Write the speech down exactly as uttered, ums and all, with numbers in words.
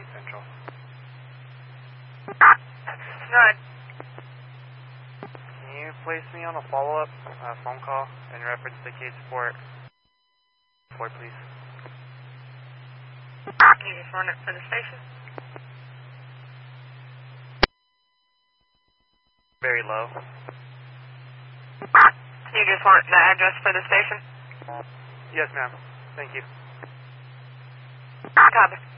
Central. Good. Can you place me on a follow-up uh, phone call in reference to case support? Four, please. Can you just run it for the station? Very low. Can you just want the address for the station? Yes, ma'am. Thank you. Copy.